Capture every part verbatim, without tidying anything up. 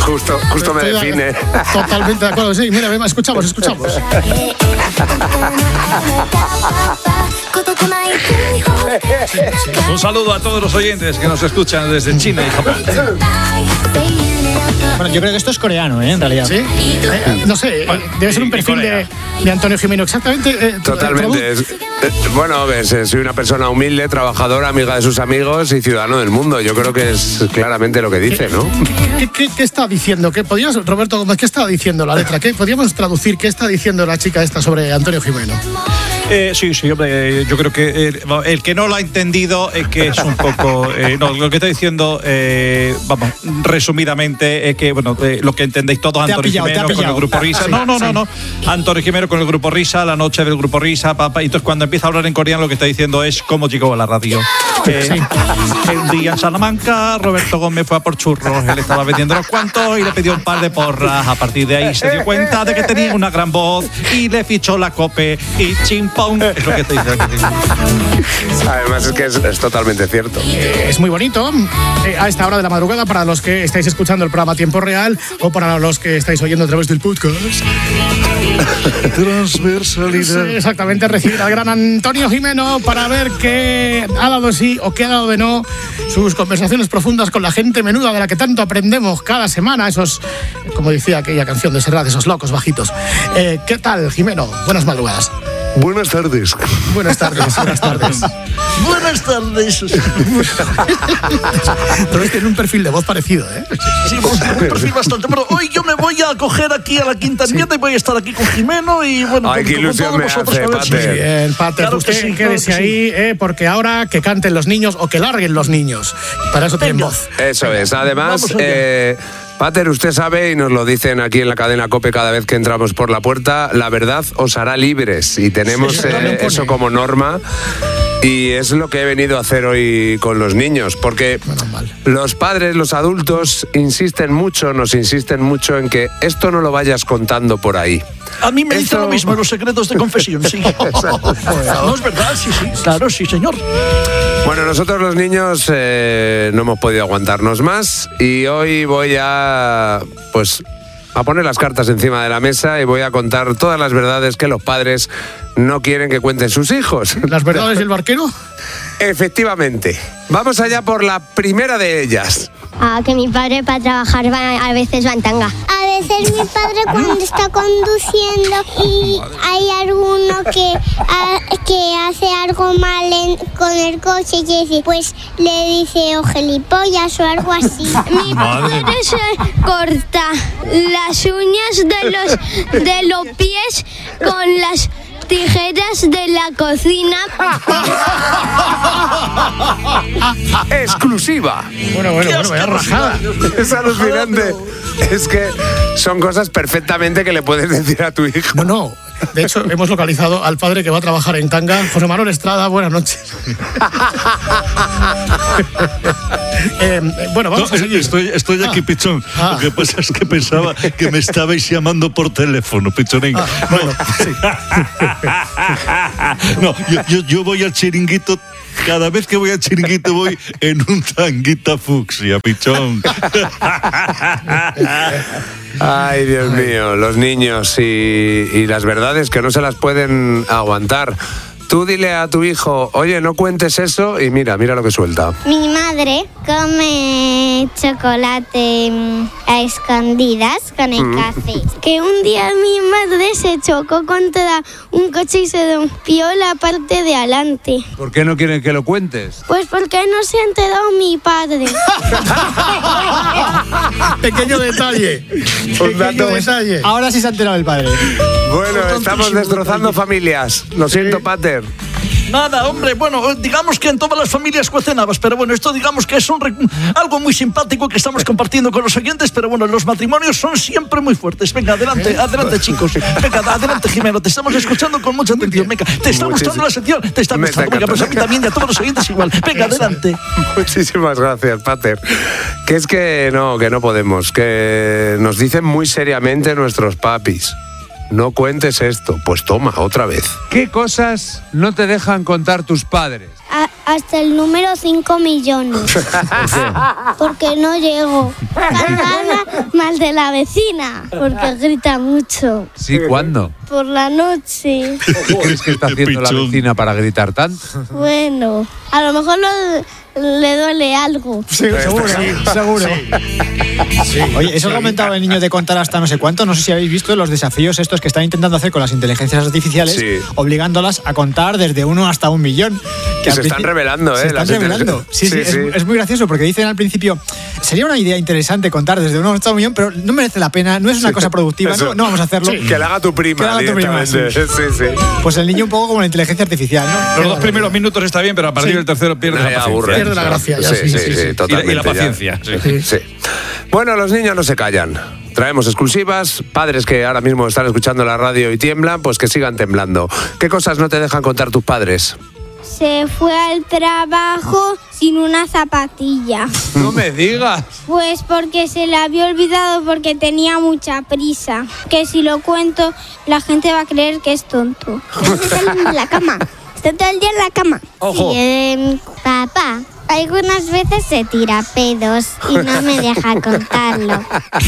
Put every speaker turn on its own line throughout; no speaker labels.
Justo, justo me define.
Totalmente de acuerdo, sí. Mira, escuchamos, escuchamos.
Un saludo a todos los oyentes que nos escuchan desde China y Japón.
Bueno, yo creo que esto es coreano, ¿eh? En realidad.
¿Sí? Eh, no sé, eh, debe ser un perfil de, de Antonio Gimeno. Exactamente. Eh,
Totalmente. Es, eh, bueno, ves, soy una persona humilde, trabajadora, amiga de sus amigos y ciudadano del mundo. Yo creo que es claramente lo que dice, ¿no?
¿Qué, qué, qué está diciendo? ¿Qué podías, Roberto Gómez, qué está diciendo la letra? ¿Qué podríamos traducir? ¿Qué está diciendo la chica esta sobre Antonio Gimeno?
Eh, sí, sí, hombre, yo creo que el, el que no lo ha entendido es que es un poco... Eh, no, lo que está diciendo, eh, vamos, resumidamente, es que, bueno, eh, lo que entendéis todos, Antonio pillado, Gimeno con el Grupo Risa. No, no, no, no. Antonio Gimeno con el Grupo Risa, la noche del Grupo Risa, papá. Y entonces cuando empieza a hablar en coreano, lo que está diciendo es cómo llegó a la radio. Eh, sí. Un día en Salamanca, Roberto Gómez fue a por churros. Él estaba vendiendo los cuantos y le pidió un par de porras. A partir de ahí se dio cuenta de que tenía una gran voz y le fichó la cope y chim es lo que te dice.
Además es que es, es totalmente cierto.
Eh, es muy bonito eh, a esta hora de la madrugada para los que estáis escuchando el programa a tiempo real o para los que estáis oyendo a través del podcast.
Transversalidad.
Sí, exactamente, recibir al gran Antonio Gimeno para ver qué ha dado de sí o qué ha dado de no, sus conversaciones profundas con la gente menuda de la que tanto aprendemos cada semana, esos, como decía aquella canción de Serrat, esos locos bajitos. Eh, ¿Qué tal, Gimeno? Buenas madrugadas.
Buenas tardes.
Buenas tardes, buenas tardes.
Buenas tardes.
Pero tiene un perfil de voz parecido, ¿eh?
Sí, un perfil bastante. Bueno, hoy yo me voy a coger aquí a la Quinta Enmienda sí. y voy a estar aquí con Jimeno y bueno,
ay, qué ilusión me hace, Pater.
Si... Bien, Pater, claro usted sí, quédese claro ahí, sí. eh, porque ahora que canten los niños o que larguen los niños. Para eso tienen voz.
Eso es. Además, eh, Pater, usted sabe, y nos lo dicen aquí en la cadena COPE cada vez que entramos por la puerta, la verdad os hará libres. Y tenemos sí, eh, eso como norma. Y es lo que he venido a hacer hoy con los niños, porque los padres, los adultos, insisten mucho, nos insisten mucho en que esto no lo vayas contando por ahí.
A mí me dicen lo mismo en los secretos de confesión, sí. No es verdad, sí, sí, claro, sí, señor.
Bueno, nosotros los niños eh, no hemos podido aguantarnos más y hoy voy a, pues, a poner las cartas encima de la mesa y voy a contar todas las verdades que los padres no quieren que cuenten sus hijos.
¿Las verdades del barquero?
Efectivamente. Vamos allá por la primera de ellas.
Ah, que mi padre para trabajar va, a veces va en tanga. A veces mi padre cuando está conduciendo y hay alguno que, a, que hace algo mal en, con el coche y dice, pues le dice o gilipollas o algo así. Mi padre se corta las uñas de los, de los pies con las tijeras de la cocina.
Exclusiva.
Bueno, bueno, bueno, vaya rajada.
Es alucinante. Es que son cosas perfectamente que le puedes decir a tu hijo.
No, no. De hecho, hemos localizado al padre que va a trabajar en tanga. José Manuel Estrada, buenas noches. eh, bueno, vamos
no,
a seguir.
Estoy, estoy aquí, ah. Pichón. Ah. Lo que pasa es que pensaba que me estabais llamando por teléfono, Pichonín. Ah, bueno, sí. No, yo, yo, yo voy al chiringuito. Cada vez que voy al chiringuito voy en un tanguita fucsia, Pichón.
Ay, Dios mío, los niños y, y las verdades que no se las pueden aguantar. Tú dile a tu hijo, oye, no cuentes eso y mira, mira lo que suelta.
Mi madre come chocolate a escondidas con el mm. café. Que un día mi madre se chocó contra un coche y se rompió la parte de adelante.
¿Por qué no quieren que lo cuentes?
Pues porque no se ha enterado mi padre.
Pequeño detalle.
Un dato.
detalle.
Ahora sí se ha enterado el padre.
Bueno, estamos destrozando familias. Lo siento, Pater.
Nada, hombre, bueno, digamos que en todas las familias cuecen habas, pero bueno, esto digamos que es un, algo muy simpático que estamos compartiendo con los oyentes, pero bueno, los matrimonios son siempre muy fuertes. Venga, adelante, adelante, chicos. Venga, adelante, Jimeno, te estamos escuchando con mucha atención. Venga, ¿te está gustando la sección? ¿Te está gustando? Venga, pues a mí también y a todos los oyentes igual. Venga, adelante.
Muchísimas gracias, Pater. Que es que no, que no podemos, que nos dicen muy seriamente nuestros papis. no cuentes esto. Pues toma, otra vez.
¿Qué cosas no te dejan contar tus padres?
A- hasta el número cinco millones. Porque no llego. Cantada mal de la vecina. Porque grita mucho.
¿Sí? ¿Cuándo?
Por la noche.
¿Qué crees que está haciendo la vecina para gritar tanto?
Bueno, a lo mejor lo- le duele algo.
Sí, seguro, seguro. Oye, eso lo comentaba el niño de contar hasta no sé cuánto. No sé si habéis visto los desafíos estos que están intentando hacer con las inteligencias artificiales,
Sí.
obligándolas a contar desde uno hasta un millón.
Que
al
se están
principio-
revelando, ¿eh?
Se están
las
revelando.
inteligencias.
Sí, sí,
Sí,
es,
sí.
es muy gracioso porque dicen al principio, sería una idea interesante contar desde uno hasta un millón, pero no merece la pena, no es una cosa productiva,
Eso.
no, no vamos a hacerlo.
Que la haga tu prima.
Que la haga tu prima,
directamente. Sí, sí.
Pues el niño un poco como la inteligencia artificial, ¿no?
Los dos primeros minutos está bien, pero a partir del tercero pierdes
Nah,
la
ya
paciencia.
aburre.
Pierde la gracia, ya,
Sí,
sí,
sí,
sí,
sí,
sí.
totalmente.
Y la
ya.
paciencia, sí.
Sí. Bueno, los niños no se callan. Traemos exclusivas. Padres que ahora mismo están escuchando la radio y tiemblan, pues que sigan temblando. ¿Qué cosas no te dejan contar tus padres?
Se fue al trabajo sin una zapatilla.
No me digas.
Pues porque se le había olvidado porque tenía mucha prisa. Que si lo cuento, la gente va a creer que es tonto. Está en la cama. Está todo el día en la cama.
Ojo.
Sí, eh, papá, algunas veces se tira pedos y no me deja contarlo.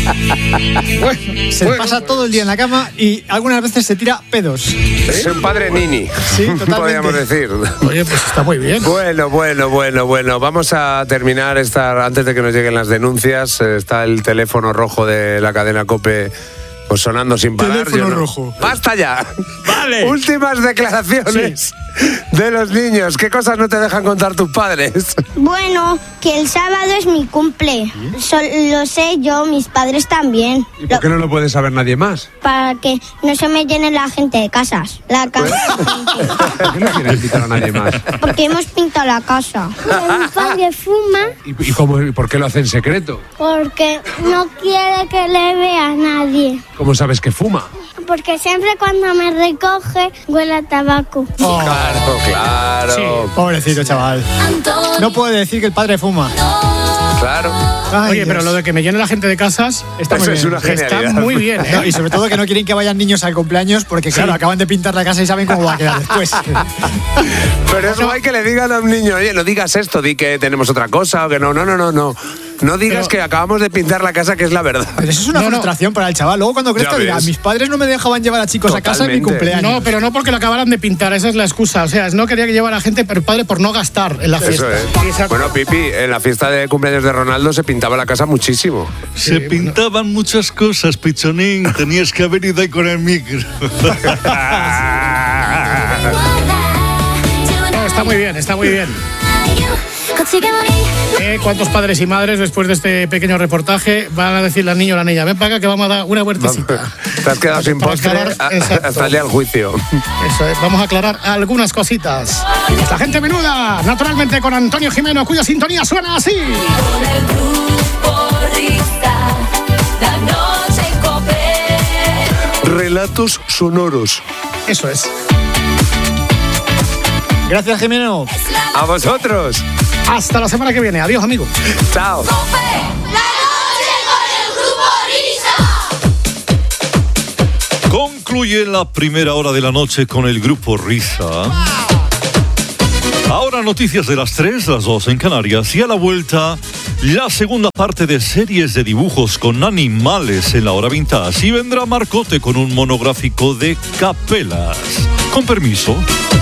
Se pasa todo el día en la cama y algunas veces se tira pedos.
Es un padre nini.
Sí, totalmente.
Podríamos decir.
Oye, pues está muy bien.
Bueno, bueno, bueno, bueno. Vamos a terminar esta, antes de que nos lleguen las denuncias. eh, Está el teléfono rojo de la cadena COPE pues sonando sin parar.
Teléfono
Yo no-
rojo.
¡Basta ya!
Vale.
Últimas declaraciones de los niños. ¿Qué cosas no te dejan contar tus padres?
Bueno, que el sábado es mi cumple. Sol- lo sé yo, mis padres también.
¿Y por qué no lo puede saber nadie más?
Para que no se me llene la gente de casas. La casa.
¿Por qué no quieres invitar a nadie más?
Porque hemos pintado la casa. Mi padre fuma
¿Y, y cómo, y por qué lo hace en secreto?
porque no quiere que le vea a nadie.
¿Cómo sabes que fuma?
Porque siempre cuando me recoge huele a tabaco.
Claro, claro.
Pobrecito chaval. No puede decir que el padre fuma.
Claro.
Ay,
Oye, pero
Dios.
lo de que me llene la gente de casas
Está muy
Eso
bien.
es una
está
genialidad.
muy bien,
No,
¿eh?
y sobre todo que no quieren que vayan niños al cumpleaños porque, claro, acaban de pintar la casa y saben cómo va a quedar después.
Pero es guay que le digan a un niño, oye, no digas esto, di que tenemos otra cosa o que no, no, no, no, no. No digas
Pero-
que acabamos de pintar la casa, que es la verdad.
Pero eso es una
No, no.
frustración para el chaval. Luego cuando crezca
Ya
dirá,
ves.
mis padres no me dejaban llevar a chicos a casa en mi
Totalmente.
cumpleaños.
No, pero no porque lo acabaran de pintar, esa es la excusa. O sea, no quería que llevara a gente, pero el padre por no gastar en la fiesta.
Eso
Y
es.
esa-
Bueno, Pipi, en la fiesta de cumpleaños de Ronaldo se pintaba la casa muchísimo.
Se pintaban muchas cosas, pichonín. Tenías que haber ido ahí con el micro.
No, está muy bien, está muy bien. Eh, ¿Cuántos padres y madres después de este pequeño reportaje van a decirle al niño o la niña, ven para acá que vamos a dar una vueltecita?
Te has quedado sin
Para
postre
aclarar,
a-
exacto.
hasta el día del juicio.
Eso es, vamos a aclarar algunas cositas. La gente menuda, naturalmente con Antonio Jimeno, cuya sintonía suena así.
Relatos sonoros.
Eso es.
Gracias, Jimeno.
A vosotros.
Hasta la semana que viene. Adiós, amigo.
Chao.
Concluye la primera hora de la noche con el grupo Risa. Ahora noticias de las tres, las dos en Canarias, y a la vuelta la segunda parte de series de dibujos con animales en la hora vintage, y vendrá Marcote con un monográfico de capelas. Con permiso.